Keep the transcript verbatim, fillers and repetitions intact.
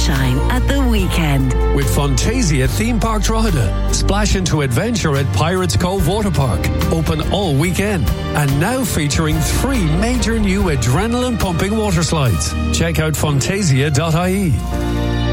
sunshine at the weekend. With Fantasia Theme Park Drogheda. Splash into adventure at Pirates Cove Water Park. Open all weekend. And now featuring three major new adrenaline pumping water slides. Check out fantasia dot I E.